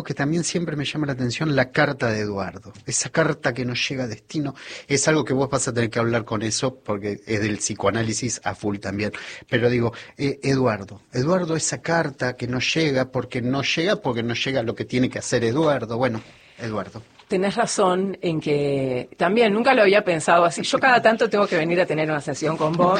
que también siempre me llama la atención, la carta de Eduardo. Esa carta que nos llega a destino, es algo que vos vas a tener que hablar con eso, porque es del psicoanálisis a full también. Pero digo, Eduardo, esa carta que nos llega porque no llega lo que tiene que hacer Eduardo. Bueno, Eduardo. Tenés razón en que también nunca lo había pensado así. Yo cada tanto tengo que venir a tener una sesión con vos,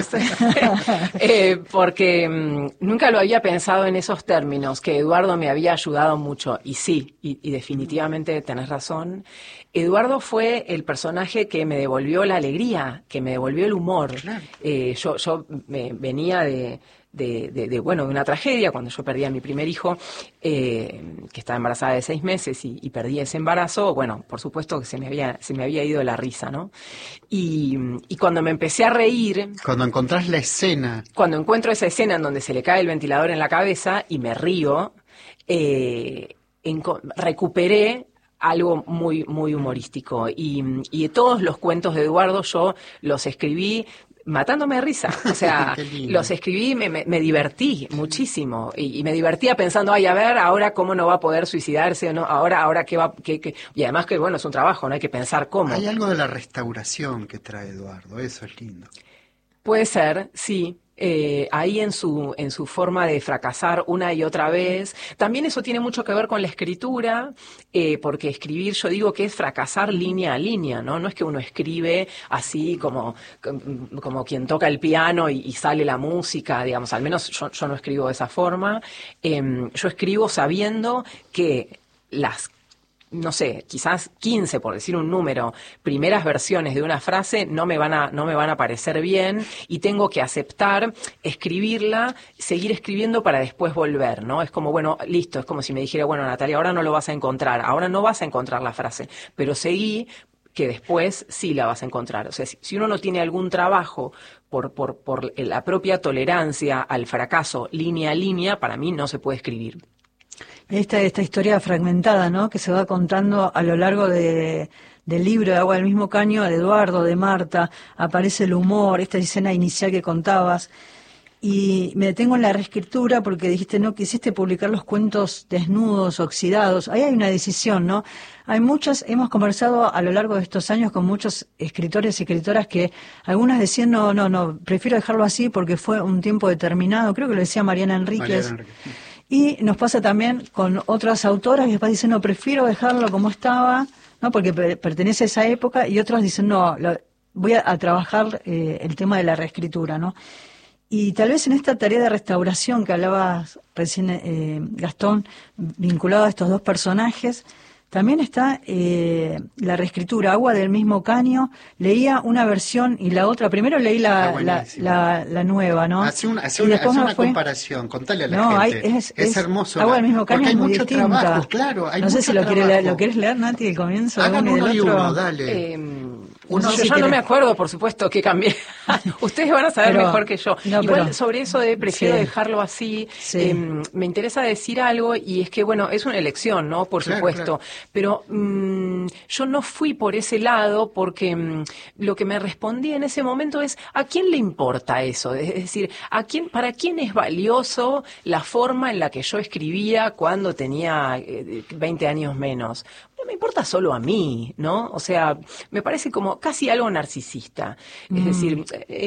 porque nunca lo había pensado en esos términos, que Eduardo me había ayudado mucho. Y sí, y definitivamente tenés razón. Eduardo fue el personaje que me devolvió la alegría, que me devolvió el humor. Claro. Yo venía de una tragedia, cuando yo perdí a mi primer hijo, que estaba embarazada de 6 meses y perdí ese embarazo. Bueno, por supuesto que se me había ido la risa, ¿no? Y cuando me empecé a reír... Cuando encontrás la escena... Cuando encuentro esa escena en donde se le cae el ventilador en la cabeza y me río, recuperé algo muy, muy humorístico. Y de todos los cuentos de Eduardo yo los escribí matándome de risa, o sea, los escribí, me divertí muchísimo y me divertía pensando, ay, a ver, ahora cómo no va a poder suicidarse, ¿no? Ahora qué va, y además que bueno, es un trabajo, no hay que pensar cómo. Hay algo de la restauración que trae Eduardo, eso es lindo. Puede ser, sí. Ahí en su forma de fracasar una y otra vez. También eso tiene mucho que ver con la escritura, porque escribir, yo digo que es fracasar línea a línea, ¿no? No es que uno escribe así como quien toca el piano y sale la música, digamos, al menos yo no escribo de esa forma. Yo escribo sabiendo que las, no sé, quizás 15, por decir un número, primeras versiones de una frase no me van a parecer bien y tengo que aceptar, escribirla, seguir escribiendo para después volver, ¿no? Es como, bueno, listo, es como si me dijera, bueno, Natalia, ahora no lo vas a encontrar, ahora no vas a encontrar la frase, pero seguí, que después sí la vas a encontrar. O sea, si uno no tiene algún trabajo por la propia tolerancia al fracaso línea a línea, para mí no se puede escribir. Esta historia fragmentada, ¿no?, que se va contando a lo largo del libro de Agua del mismo caño, de Eduardo, de Marta, aparece el humor, esta escena inicial que contabas. Y me detengo en la reescritura porque dijiste, no quisiste publicar los cuentos desnudos, oxidados. Ahí hay una decisión, ¿no? Hemos conversado a lo largo de estos años con muchos escritores y escritoras que algunas decían, no, prefiero dejarlo así porque fue un tiempo determinado. Creo que lo decía Mariana Enríquez. Y nos pasa también con otras autoras que después dicen, no, prefiero dejarlo como estaba, ¿no?, porque pertenece a esa época, y otros dicen, no, voy a trabajar el tema de la reescritura, ¿no? Y tal vez en esta tarea de restauración que hablabas recién, Gastón, vinculado a estos dos personajes, también está la reescritura. Agua del mismo caño, leía una versión y la otra. Primero leí la nueva, ¿no? Hace una comparación, contale a la gente. Es hermoso. Agua del mismo caño, porque hay es muy mucho distinta. Trabajo, claro. No sé si lo querés leer, Nati, el comienzo de uno y del otro. Uno, dale. Yo ya no me acuerdo, por supuesto, que cambié. Ustedes van a saber mejor que yo. Igual sobre eso de prefiero dejarlo así, me interesa decir algo, y es que, bueno, es una elección, ¿no? Por supuesto. Claro. Pero yo no fui por ese lado porque lo que me respondí en ese momento es, ¿a quién le importa eso? Es decir, ¿para quién es valioso la forma en la que yo escribía cuando tenía 20 años menos? No me importa solo a mí, ¿no? O sea, me parece como casi algo narcisista. Es decir,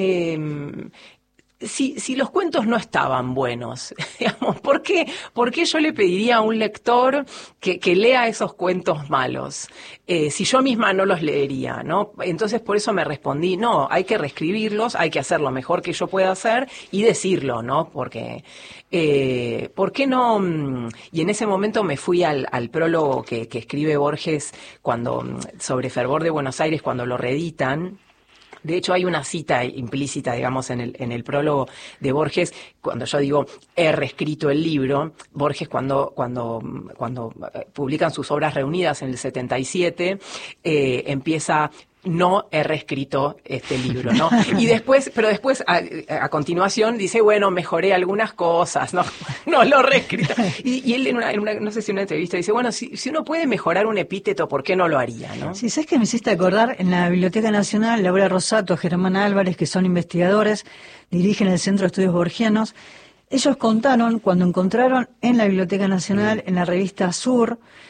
si los cuentos no estaban buenos, digamos, ¿por qué yo le pediría a un lector que lea esos cuentos malos? Si yo misma no los leería, ¿no? Entonces por eso me respondí, no, hay que reescribirlos, hay que hacer lo mejor que yo pueda hacer y decirlo, ¿no? Porque, ¿por qué no? Y en ese momento me fui al prólogo que escribe Borges sobre Fervor de Buenos Aires cuando lo reeditan. De hecho, hay una cita implícita, digamos, en el prólogo de Borges, cuando yo digo, he reescrito el libro. Borges, cuando publican sus obras reunidas en el 77, empieza, no he reescrito este libro, ¿no? Pero después, a continuación, dice, bueno, mejoré algunas cosas, no lo reescrito. Y él no sé si en una entrevista dice, bueno, si uno puede mejorar un epíteto, ¿por qué no lo haría, no? Sí, ¿sabes qué me hiciste acordar? En la Biblioteca Nacional, Laura Rosato, Germán Álvarez, que son investigadores, dirigen el Centro de Estudios Borgianos. Ellos contaron cuando encontraron en la Biblioteca Nacional, en la revista Sur,